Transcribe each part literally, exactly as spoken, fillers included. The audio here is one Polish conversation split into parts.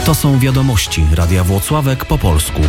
To są wiadomości Radia Włocławek po polsku.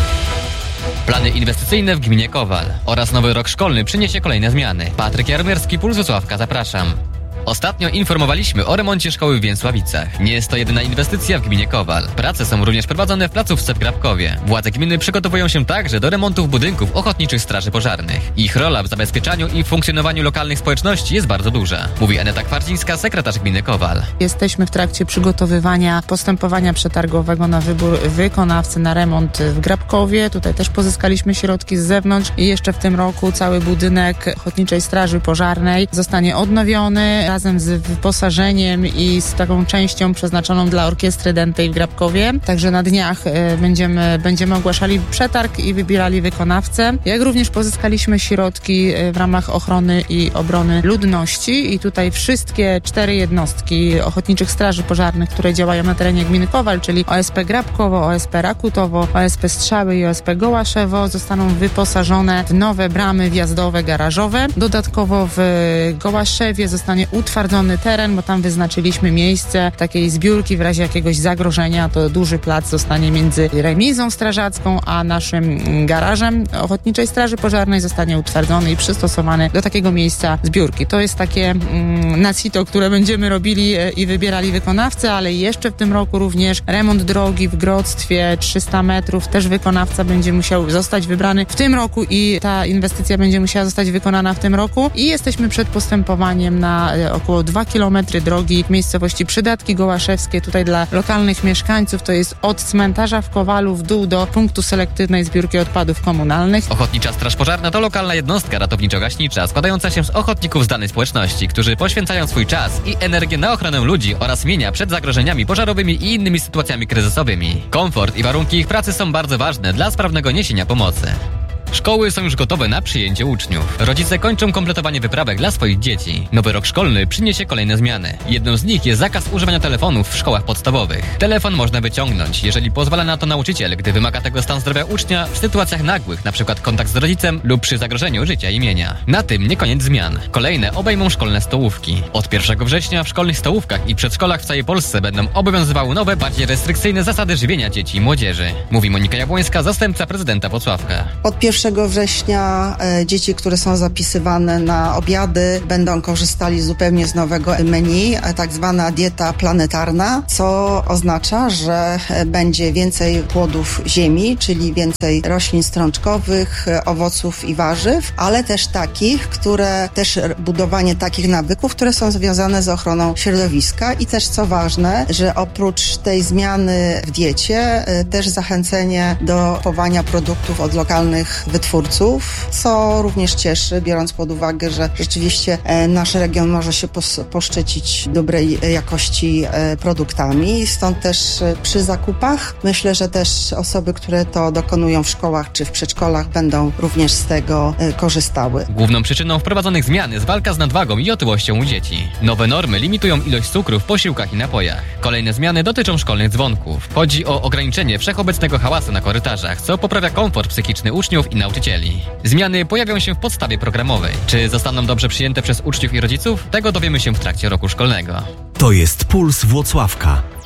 Plany inwestycyjne w gminie Kowal oraz nowy rok szkolny przyniesie kolejne zmiany. Patryk Jarmierski, Puls Włocławka, zapraszam. Ostatnio informowaliśmy o remoncie szkoły w Więcławicach. Nie jest to jedyna inwestycja w gminie Kowal. Prace są również prowadzone w placówce w Grabkowie. Władze gminy przygotowują się także do remontów budynków ochotniczych straży pożarnych. Ich rola w zabezpieczaniu i funkcjonowaniu lokalnych społeczności jest bardzo duża, mówi Aneta Kwarcińska, sekretarz gminy Kowal. Jesteśmy w trakcie przygotowywania postępowania przetargowego na wybór wykonawcy na remont w Grabkowie. Tutaj też pozyskaliśmy środki z zewnątrz i jeszcze w tym roku cały budynek Ochotniczej Straży Pożarnej zostanie odnowiony razem z wyposażeniem i z taką częścią przeznaczoną dla orkiestry dętej w Grabkowie. Także na dniach będziemy, będziemy ogłaszali przetarg i wybierali wykonawcę. Jak również pozyskaliśmy środki w ramach ochrony i obrony ludności i tutaj wszystkie cztery jednostki Ochotniczych Straży Pożarnych, które działają na terenie gminy Kowal, czyli O S P Grabkowo, O S P Rakutowo, O S P Strzały i O S P Gołaszewo, zostaną wyposażone w nowe bramy wjazdowe, garażowe. Dodatkowo w Gołaszewie zostanie utwardzony teren, bo tam wyznaczyliśmy miejsce takiej zbiórki w razie jakiegoś zagrożenia. To duży plac zostanie między remizą strażacką a naszym garażem Ochotniczej Straży Pożarnej, zostanie utwardzony i przystosowany do takiego miejsca zbiórki. To jest takie mm, na sito, które będziemy robili i wybierali wykonawcę, ale jeszcze w tym roku również remont drogi w Grodztwie trzysta metrów. Też wykonawca będzie musiał zostać wybrany w tym roku i ta inwestycja będzie musiała zostać wykonana w tym roku. I jesteśmy przed postępowaniem na około dwa kilometry drogi w miejscowości Przydatki Gołaszewskie. Tutaj dla lokalnych mieszkańców to jest od cmentarza w Kowalu w dół do punktu selektywnej zbiórki odpadów komunalnych. Ochotnicza Straż Pożarna to lokalna jednostka ratowniczo-gaśnicza składająca się z ochotników z danej społeczności, którzy poświęcają swój czas i energię na ochronę ludzi oraz mienia przed zagrożeniami pożarowymi i innymi sytuacjami kryzysowymi. Komfort i warunki ich pracy są bardzo ważne dla sprawnego niesienia pomocy. Szkoły są już gotowe na przyjęcie uczniów. Rodzice kończą kompletowanie wyprawek dla swoich dzieci. Nowy rok szkolny przyniesie kolejne zmiany. Jedną z nich jest zakaz używania telefonów w szkołach podstawowych. Telefon można wyciągnąć, jeżeli pozwala na to nauczyciel, gdy wymaga tego stan zdrowia ucznia w sytuacjach nagłych, np. kontakt z rodzicem lub przy zagrożeniu życia i mienia. Na tym nie koniec zmian. Kolejne obejmą szkolne stołówki. Od pierwszego września w szkolnych stołówkach i przedszkolach w całej Polsce będą obowiązywały nowe, bardziej restrykcyjne zasady żywienia dzieci i młodzieży. Mówi Monika Jabłońska, zastępca prezydenta Włocławka. Od pierwszego września e, dzieci, które są zapisywane na obiady, będą korzystali zupełnie z nowego menu, e, tak zwana dieta planetarna, co oznacza, że e, będzie więcej płodów ziemi, czyli więcej roślin strączkowych, e, owoców i warzyw, ale też takich, które, też budowanie takich nawyków, które są związane z ochroną środowiska i też, co ważne, że oprócz tej zmiany w diecie, e, też zachęcenie do kupowania produktów od lokalnych wytwórców, co również cieszy, biorąc pod uwagę, że rzeczywiście nasz region może się poszczycić dobrej jakości produktami. Stąd też przy zakupach myślę, że też osoby, które to dokonują w szkołach czy w przedszkolach, będą również z tego korzystały. Główną przyczyną wprowadzonych zmian jest walka z nadwagą i otyłością u dzieci. Nowe normy limitują ilość cukru w posiłkach i napojach. Kolejne zmiany dotyczą szkolnych dzwonków. Chodzi o ograniczenie wszechobecnego hałasu na korytarzach, co poprawia komfort psychiczny uczniów i nauczycieli. Zmiany pojawią się w podstawie programowej. Czy zostaną dobrze przyjęte przez uczniów i rodziców? Tego dowiemy się w trakcie roku szkolnego. To jest Puls Włocławka.